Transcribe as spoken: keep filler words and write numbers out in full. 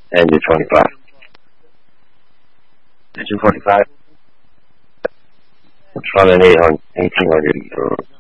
And you're twenty-five. Did you forty-five? It's running eight hundred, eighteen hundred euros.